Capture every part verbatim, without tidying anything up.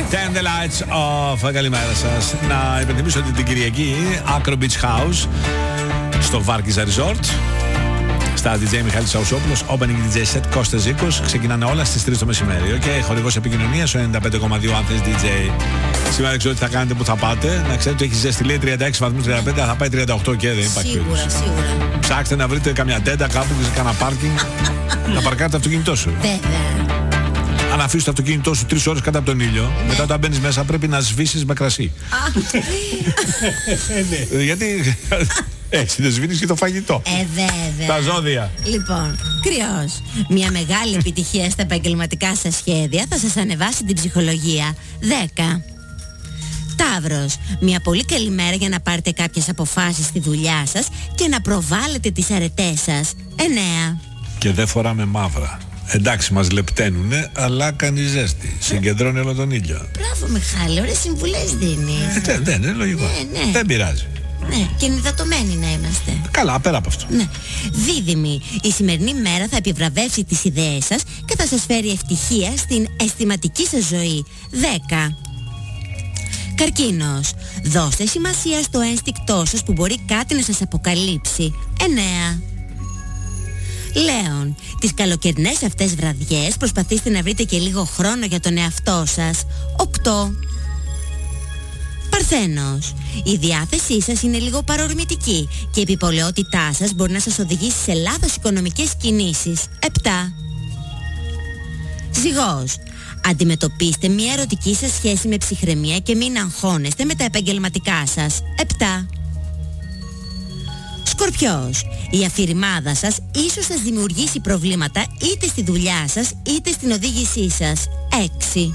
Turn the lights off. Καλημέρα σας. Να υπενθυμίσω ότι την Κυριακή Acro Beach House στο Βάρκιζα Resort, στα ντι τζέι Μιχάλης Σαουσόπουλος, opening ντι τζέι set Κώστας Ζήκος. Ξεκινάνε όλα στις τρεις το μεσημέρι. Και okay, χορηγός επικοινωνίας ο ενενήντα πέντε κόμμα δύο αν θες ντι τζέι. Σήμερα δεν ξέρω τι θα κάνετε, που θα πάτε. Να ξέρετε ότι έχει ζέστη, λέει τριάντα έξι βαθμούς, τριάντα πέντε, θα πάει τριάντα οκτώ και δεν υπάρχει. Σίγουρα, σίγουρα. Ψάξτε να βρείτε καμιά τέντα κάπου και σε κανένα πάρκινγκ να παρκάρετε το αυτοκίνητό σου. Βέβαια. Αν αφήσεις το αυτοκίνητό σου τρεις ώρες κάτω από τον ήλιο, ναι, μετά όταν μπαίνεις μέσα πρέπει να σβήσεις με κρασί. Ναι. Γιατί έτσι δεν σβήνεις και το φαγητό. Ε, βέβαια. Τα ζώδια. Λοιπόν, κρυός. Μια μεγάλη επιτυχία στα επαγγελματικά σας σχέδια θα σας ανεβάσει την ψυχολογία. δέκα. Ταύρος. Μια πολύ καλή μέρα για να πάρετε κάποιες αποφάσεις στη δουλειά σας και να προβάλλετε τις αρετές σας. εννέα. Και δεν φοράμε μαύρα. Εντάξει, μας λεπταίνουνε, αλλά κάνει ζέστη. Συγκεντρώνει όλο τον ήλιο. Μπράβο, Μιχάλη, ωραίες συμβουλές δίνεις. Δεν, δεν είναι λογικό. Ναι, ναι. Δεν πειράζει. Ναι, και ενυδατωμένοι να είμαστε. Καλά, πέρα από αυτό. Ναι. Δίδυμοι, η σημερινή μέρα θα επιβραβεύσει τις ιδέες σας και θα σας φέρει ευτυχία στην αισθηματική σας ζωή. δέκα. Καρκίνος. Δώστε σημασία στο ένστικτό σας που μπορεί κάτι να σας αποκαλύψει. εννέα. Λέων, τις καλοκαιρινές αυτές βραδιές προσπαθήστε να βρείτε και λίγο χρόνο για τον εαυτό σας. οκτώ. Παρθένος, η διάθεσή σας είναι λίγο παρορμητική και η επιπολαιότητά σας μπορεί να σας οδηγήσει σε λάθος οικονομικές κινήσεις. επτά. Ζυγός, αντιμετωπίστε μια ερωτική σας σχέση με ψυχραιμία και μην αγχώνεστε με τα επαγγελματικά σας. επτά. Σκορπιός, η αφηρημάδα σας ίσως σας δημιουργήσει προβλήματα είτε στη δουλειά σας είτε στην οδήγησή σας. έξι.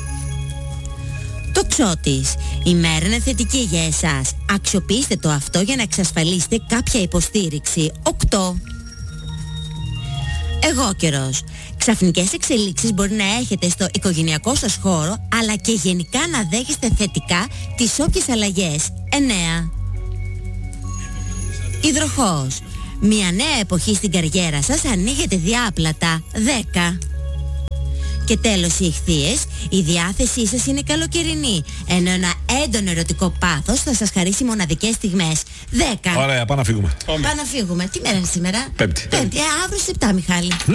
Τοξότης, η μέρα είναι θετική για εσάς. Αξιοποιήστε το αυτό για να εξασφαλίσετε κάποια υποστήριξη. οκτώ. Εγώκερος, ξαφνικές εξελίξεις μπορεί να έχετε στο οικογενειακό σας χώρο, αλλά και γενικά να δέχεστε θετικά τις όποιες αλλαγές. εννέα. Υδροχόος, μια νέα εποχή στην καριέρα σας ανοίγεται διάπλατα. δέκα. Και τέλος οι Ιχθύες, η διάθεσή σας είναι καλοκαιρινή, ενώ ένα έντονο ερωτικό πάθος θα σας χαρίσει μοναδικές στιγμές. δέκα. Ωραία, πάμε να φύγουμε. Πάμε να φύγουμε. Τι μέρα είναι σήμερα? Πέμπτη. Πέμπτη. Α, αύριο στις επτά, Μιχάλη.